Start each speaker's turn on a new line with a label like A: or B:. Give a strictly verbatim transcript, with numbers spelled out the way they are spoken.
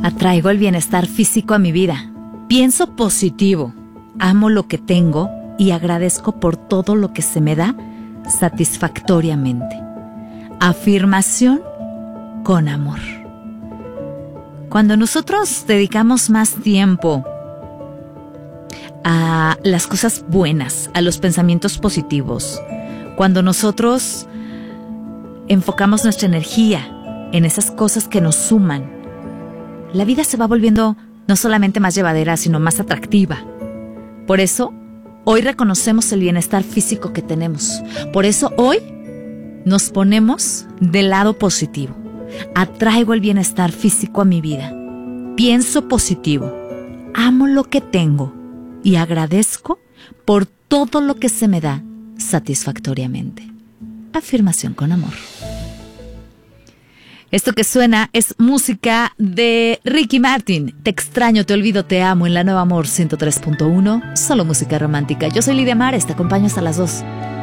A: Atraigo el bienestar físico a mi vida. Pienso positivo. Amo lo que tengo y agradezco por todo lo que se me da satisfactoriamente. Afirmación con amor. Cuando nosotros dedicamos más tiempo a las cosas buenas, a los pensamientos positivos, cuando nosotros enfocamos nuestra energía en esas cosas que nos suman, la vida se va volviendo no solamente más llevadera, sino más atractiva. Por eso, hoy reconocemos el bienestar físico que tenemos. Por eso, hoy nos ponemos del lado positivo. Atraigo el bienestar físico a mi vida. Pienso positivo. Amo lo que tengo y agradezco por todo lo que se me da satisfactoriamente. Afirmación con amor. Esto que suena es música de Ricky Martin. Te extraño, te olvido, te amo en la Nueva Amor ciento tres punto uno. Solo música romántica. Yo soy Lidia Mares, te acompaño hasta las dos.